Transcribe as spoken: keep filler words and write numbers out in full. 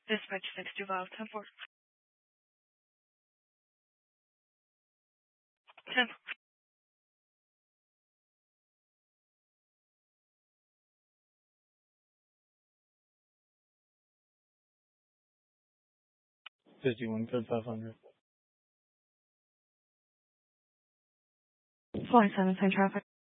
Dispatch six two five ten four. ten. fifty-one code five hundred. Flying seven, same traffic.